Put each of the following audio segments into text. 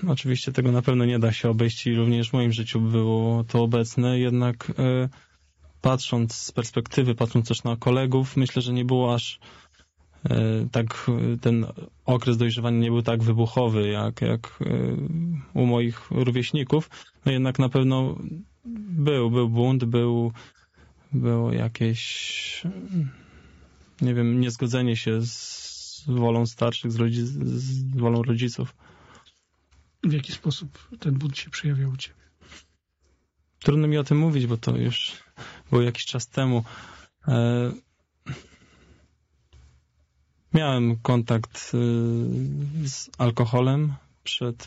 Oczywiście tego na pewno nie da się obejść i również w moim życiu było to obecne, jednak patrząc z perspektywy, patrząc też na kolegów, myślę, że nie było aż tak, ten okres dojrzewania nie był tak wybuchowy jak u moich rówieśników. No jednak na pewno był bunt, było jakieś, nie wiem, niezgodzenie się z wolą starszych, z wolą rodziców. W jaki sposób ten bunt się przejawiał u ciebie? Trudno mi o tym mówić, bo to już było jakiś czas temu. Miałem kontakt z alkoholem przed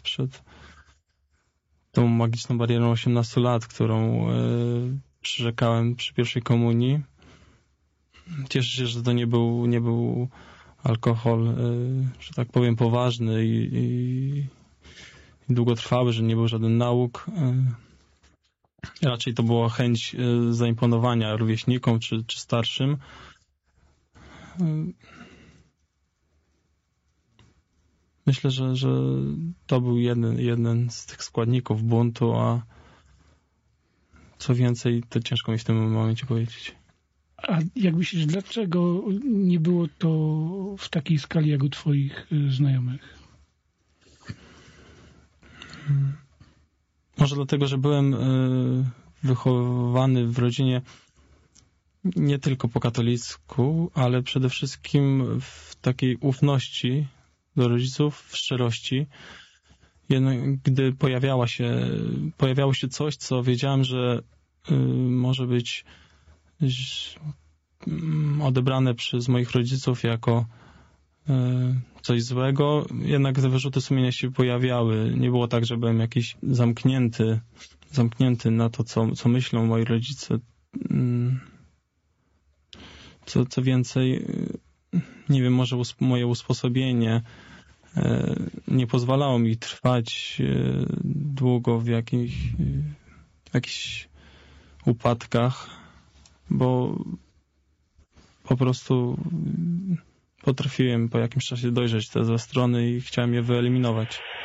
tą magiczną barierą 18 lat, którą przyrzekałem przy pierwszej komunii. Cieszę się, że to nie był alkohol, że tak powiem, poważny i długotrwały, że nie był żaden nauk. Raczej to była chęć zaimponowania rówieśnikom czy starszym. Myślę, że to był jeden z tych składników buntu, a co więcej, to ciężko mi w tym momencie powiedzieć. A jak myślisz, dlaczego nie było to w takiej skali jak u twoich znajomych? Może dlatego, że byłem wychowany w rodzinie nie tylko po katolicku, ale przede wszystkim w takiej ufności do rodziców, w szczerości. Jednak gdy pojawiało się coś, co wiedziałem, że może być odebrane przez moich rodziców jako coś złego, jednak te wyrzuty sumienia się pojawiały. Nie było tak, że byłem jakiś zamknięty na to, co myślą moi rodzice. Co więcej, nie wiem, może moje usposobienie nie pozwalało mi trwać długo w jakichś upadkach, bo po prostu potrafiłem po jakimś czasie dojrzeć te złe strony i chciałem je wyeliminować.